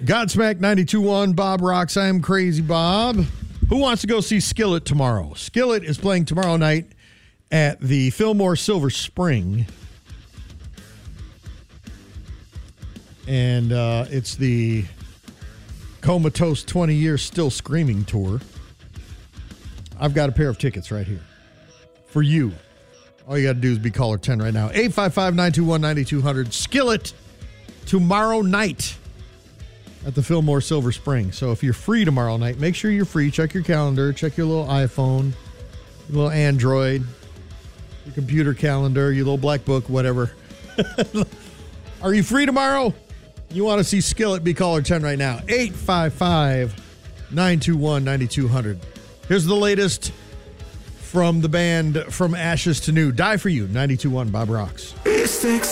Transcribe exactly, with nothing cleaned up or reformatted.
Godsmack ninety-two point one, Bob Rocks. I am Crazy Bob. Who wants to go see Skillet tomorrow? Skillet is playing tomorrow night at the Fillmore Silver Spring. And uh, it's the Comatose twenty Years Still Screaming Tour. I've got a pair of tickets right here for you. All you got to do is be caller ten right now. eight five five, nine two one, nine two zero zero. Skillet tomorrow night at the Fillmore Silver Spring. So if you're free tomorrow night, make sure you're free. Check your calendar. Check your little iPhone, your little Android, your computer calendar, your little black book, whatever. Are you free tomorrow? You want to see Skillet? Be caller ten right now. eight five five, nine two one, nine two zero zero. Here's the latest from the band From Ashes to New. Die For You, ninety-two point one, Bob Rocks.